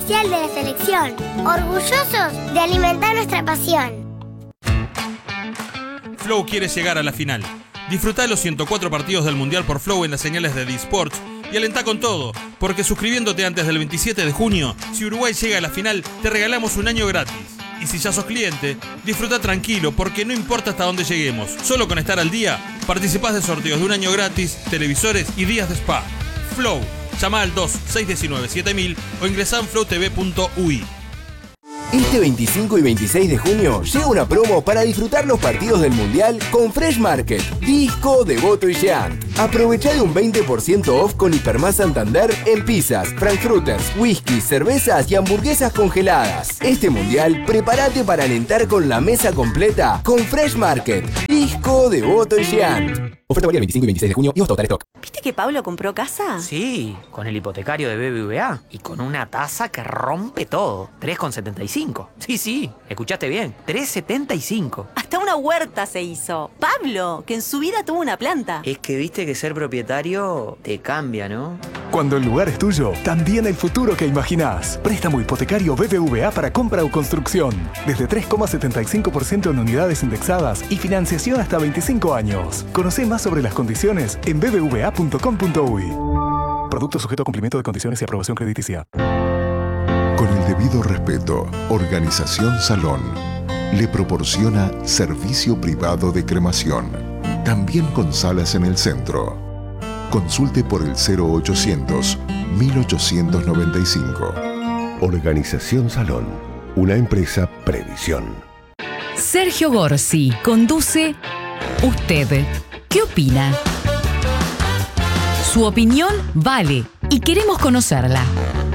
oficial de la selección. Orgullosos de alimentar nuestra pasión. Flow quiere llegar a la final. Disfrutá de los 104 partidos del Mundial por Flow en las señales de D-Sports y alentá con todo, porque suscribiéndote antes del 27 de junio, si Uruguay llega a la final, te regalamos un año gratis. Y si ya sos cliente, disfruta tranquilo, porque no importa hasta dónde lleguemos. Solo con estar al día, participás de sorteos de un año gratis, televisores y días de spa. Flow. Llama al 2-619-7000 o ingresá en flowtv.ui. Este 25 y 26 de junio llega una promo para disfrutar los partidos del Mundial con Fresh Market, Disco, Devoto y Geant. Aprovechá de un 20% off con Hipermás Santander en pizzas, frankfurters, whisky, cervezas y hamburguesas congeladas. Este Mundial, prepárate para alentar con la mesa completa con Fresh Market, Disco, Devoto y Geant. Oferta válida el 25 y 26 de junio y hasta agotar stock. ¿Viste que Pablo compró casa? Sí, con el hipotecario de BBVA y con una tasa que rompe todo. 3,75. Sí, escuchaste bien. 3,75. Hasta una huerta se hizo. Pablo, que en su vida tuvo una planta. Es que viste que ser propietario te cambia, ¿no? Cuando el lugar es tuyo, también el futuro que imaginás. Préstamo hipotecario BBVA para compra o construcción. Desde 3,75% en unidades indexadas y financiación hasta 25 años. Conocé más sobre las condiciones en bbva.com.uy. Producto sujeto a cumplimiento de condiciones y aprobación crediticia. Con el debido respeto, Organización Salón le proporciona servicio privado de cremación, también con salas en el centro. Consulte por el 0800-1895. Organización Salón, una empresa Previsión. Sergio Gorsi conduce Usted. ¿Qué opina? Su opinión vale y queremos conocerla.